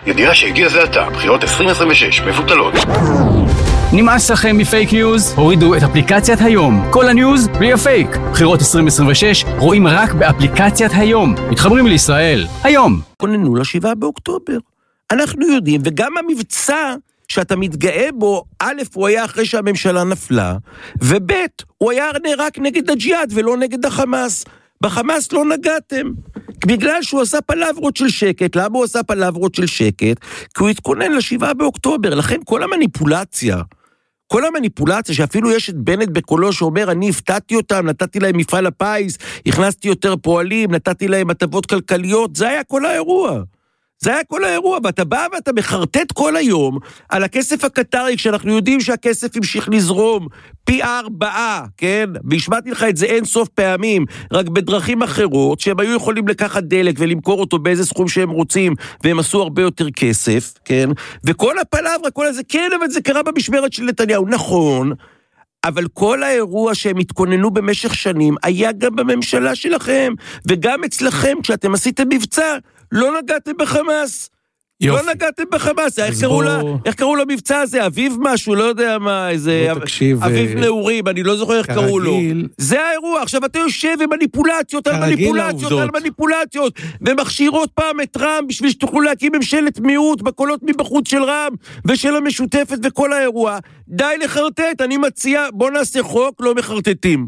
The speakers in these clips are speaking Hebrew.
ידיעה שהגיע זה עתה, בחירות 2026 מבוטלות. נמאס לכם מפייק ניוז? הורידו את אפליקציית היום. כל הניוז בלי הפייק. בחירות 2026 רואים רק באפליקציית היום. מתחברים לישראל. היום. כוננו ל7 באוקטובר. אנחנו יודעים, וגם המבצע שאתה מתגאה בו, א', הוא היה אחרי שהממשלה נפלה, וב', הוא היה רק נגד הג'יהאד ולא נגד החמאס. בחמאס לא נגעתם. בגלל שהוא עשה פלברות של שקט. למה הוא עשה פלברות של שקט? כי הוא התכונן ל7 באוקטובר. לכן כל המניפולציה שאפילו יש את בנט בקולו שאומר, אני הפתעתי אותם, נתתי להם מפעל הפיס, הכנסתי יותר פועלים, נתתי להם הטבות כלכליות, זה היה כל האירוע. ואתה בא ואתה מחרטט כל היום על הכסף הקטרי, כשאנחנו יודעים שהכסף המשיך לזרום פי 4, כן? והשמעתי לך את זה אין סוף פעמים, רק בדרכים אחרות, שהם היו יכולים לקחת דלק ולמכור אותו באיזה סכום שהם רוצים, והם עשו הרבה יותר כסף, כן? וכל הפלברה, כל הזה, כן, אבל זה קרה במשמרת של נתניהו, נכון, אבל כל האירוע שהם התכוננו במשך שנים, היה גם בממשלה שלכם, וגם אצלכם, כשאתם עשיתם מבצע, לא נגעתם בחמאס. לא נגעתם בחמאס. איך קראו למבצע הזה? אביב משהו, לא יודע מה, איזה אביב נעורים, אני לא זוכר איך קראו לו. זה האירוע. עכשיו אתה יושב עם מניפולציות על מניפולציות, ומכשיר עוד פעם את רם, בשביל שתוכלו להקים ממשלת מיעוט, בקולות מבחוץ של רם, ושל המשותפת וכל האירוע. די לחרטט, אני מציע, בוא נעשה חוק, לא מחרטטים.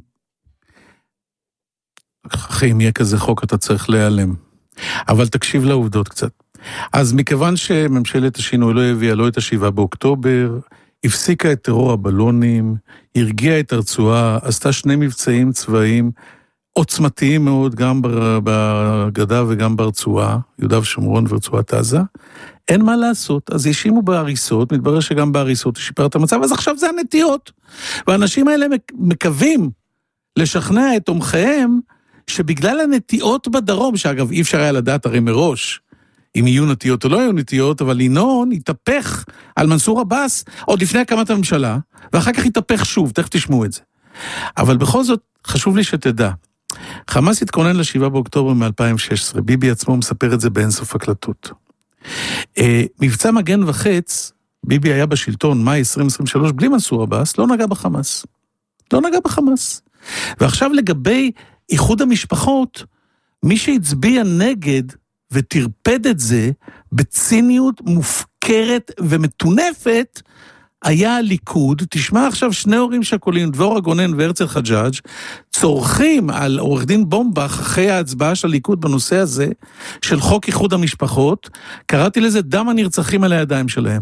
אחי, אם יהיה כזה חוק, אתה צריך להיעלם. אבל תקשיב לעובדות קצת. אז מכיוון שממשלת השינוי לא הביאה לא את 7 באוקטובר, הפסיקה את טרור הבלונים, הרגיעה את הרצועה, עשתה 2 מבצעים צבאיים עוצמתיים מאוד, גם בגדה וגם ברצועה, יהודה ושומרון ורצועת עזה, אין מה לעשות. אז האשימו בהריסות, מתברר שגם בהריסות שיפר את המצב, אז עכשיו זה הנטיות. והאנשים האלה מקווים לשכנע את תומכיהם, שבגלל הנטיעות בדרום, שאגב אי אפשר היה לדעת הרי מראש, אם יהיו נטיות או לא יהיו נטיות, אבל ינון התהפך על מנסור עבאס, עוד לפני הקמת הממשלה, ואחר כך התהפך שוב, תכף תשמעו את זה. אבל בכל זאת, חשוב לי שתדע, חמאס התכונן ל7 באוקטובר מ-2016, ביבי עצמו מספר את זה באינסוף הקלטות. מבצע מגן וחץ, ביבי היה בשלטון, מאי 2023, בלי מנסור עבאס, לא נגע בחמאס. ועכשיו לגבי איחוד המשפחות, מי שהצביע נגד ותרפד את זה בציניות מופקרת ומטונפת, היה הליכוד. תשמע עכשיו 2 הורים שכולים, דבורה גונן והרצל חג'אג', צורכים על עורך דין בומבך אחרי ההצבעה של הליכוד בנושא הזה, של חוק איחוד המשפחות, קראתי לזה דם הנרצחים על הידיים שלהם.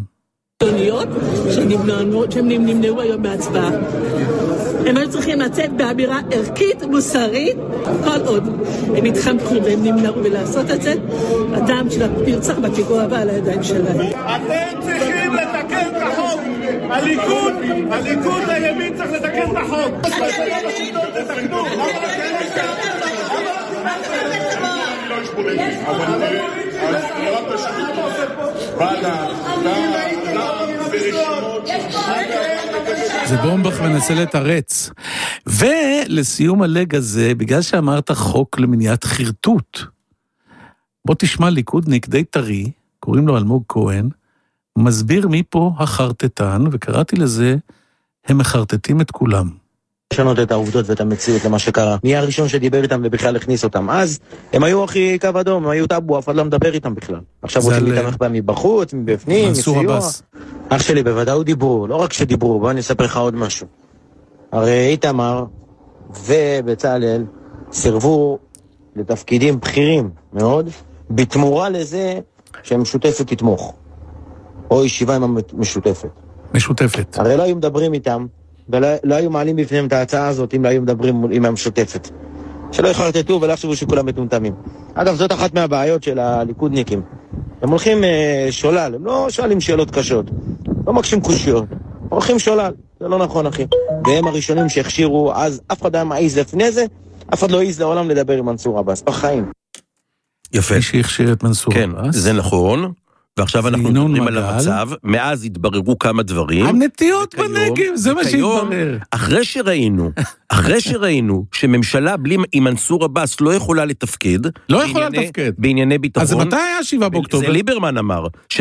שהם נמנעו היום בהצבעה. הם היו צריכים לצאת באמירה ערכית, מוסרית, כל עוד הם התחמקו והם נמנעו ולעשות את זה, אדם של נרצח בפיגוע הבא על הידיים שלהם. אתם צריכים לתקן את החוק. הליכוד הימין צריך לתקן את החוק. תתקנו. זה בומבך מנסה לתרץ. ולסיום הלג הזה, בגלל שאמרת חוק למניעת חרטוט, בוא תשמע ליכודניק די טרי, קוראים לו אלמוג כהן, מסביר מי פה החרטטן, וקראתי לזה, הם מחרטטים את כולם. לשנות את העובדות ואת המציאות למה שקרה. מי הראשון שדיבר איתם ובכלל הכניס אותם? אז הם היו הכי קו אדום, הם היו טאבו, אף אחד לא מדבר איתם בכלל. עכשיו רוצים להתמך בהם מבחוץ, מבפנים, מסיוע. אח שלי בוודאו דיברו, לא רק שדיברו, בוא אני אספר לך עוד משהו. הרי איתמר ובצלאל סירבו לתפקידים בכירים מאוד, בתמורה לזה שהמשותפת תתמוך. או ישיבה עם המשותפת. הרי לא היו מדברים איתם, ולא היו מעלים בפניהם את ההצעה הזאת אם לא היו מדברים עם המשותפת. שלא יחרטטו ולא יחשבו שכולם מטומטמים. אגב, זאת אחת מהבעיות של הליכודניקים. הם הולכים שולל, הם לא שואלים שאלות קשות, לא מקשים קושיות, הולכים שולל, זה לא נכון אחי. והם הראשונים שהכשירו, אז אף אחד היה מעיז לפני זה, אף אחד לא העיז לעולם לדבר עם מנסור עבאס, בחיים. יפה. מי שהכשיר את מנסור כן, עבאס. זה נכון. ועכשיו אנחנו מדברים על המצב, מאז התבררו כמה דברים. הנטיות בנגב, זה מה שהתברר. אחרי שראינו שממשלה בלי עם מנסור עבאס לא יכולה לתפקד, לא יכולה לתפקד. בענייני ביטחון. אז מתי היה 7 באוקטובר? זה ליברמן אמר.